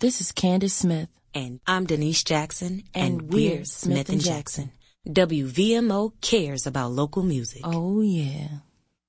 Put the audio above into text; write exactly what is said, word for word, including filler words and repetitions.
This is Candace Smith. And I'm Denise Jackson. And, and we're we're Smith Smith and and Jackson. W V M O cares about local music. Oh, yeah.